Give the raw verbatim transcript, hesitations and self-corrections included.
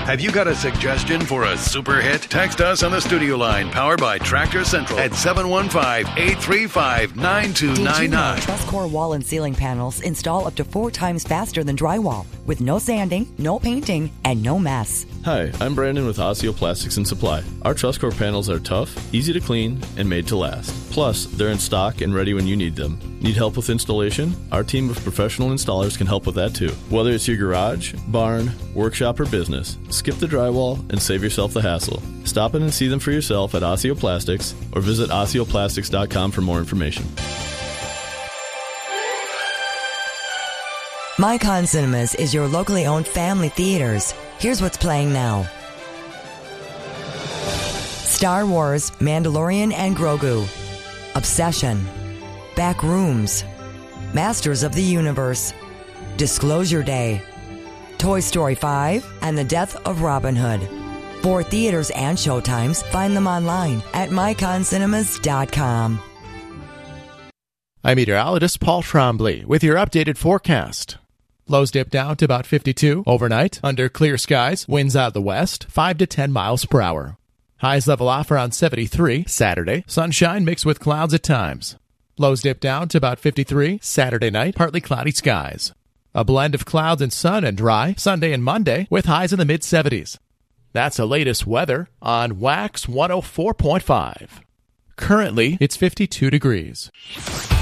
Have you got a suggestion for a super hit? Text us on the studio line powered by Tractor Central at seven one five, eight three five, nine two nine nine. Did you know TrustCore wall and ceiling panels install up to four times faster than drywall with no sanding, no painting, and no mess? Hi, I'm Brandon with Osseo Plastics and Supply. Our TrustCore panels are tough, easy to clean, and made to last. Plus, they're in stock and ready when you need them. Need help with installation? Our team of professional installers can help with that too. Whether it's your garage, barn, workshop, or business, skip the drywall and save yourself the hassle. Stop in and see them for yourself at Osseo Plastics or visit osseo plastics dot com for more information. Mycon Cinemas is your locally owned family theaters. Here's what's playing now. Star Wars, Mandalorian and Grogu, Obsession, Back Rooms, Masters of the Universe, Disclosure Day, Toy Story five, and The Death of Robin Hood. For theaters and showtimes, find them online at mycon cinemas dot com. I'm meteorologist Paul Trombley with your updated forecast. Lows dip down to about fifty-two overnight. Under clear skies, winds out of the west, five to ten miles per hour. Highs level off around seventy-three Saturday. Sunshine mixed with clouds at times. Lows dip down to about fifty-three Saturday night, partly cloudy skies. A blend of clouds and sun and dry Sunday and Monday with highs in the mid-seventies. That's the latest weather on Wax one oh four point five. Currently, it's fifty-two degrees.